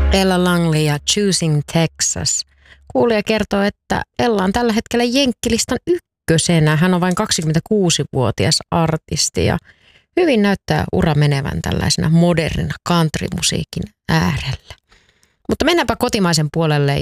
Ella Langley ja Choosing Texas. Kuulija kertoo, että Ella on tällä hetkellä Jenkkilistan ykkösenä. Hän on vain 26-vuotias artisti ja hyvin näyttää ura menevän tällaisena modernina countrymusiikin äärellä. Mutta mennäänpä kotimaisen puolelle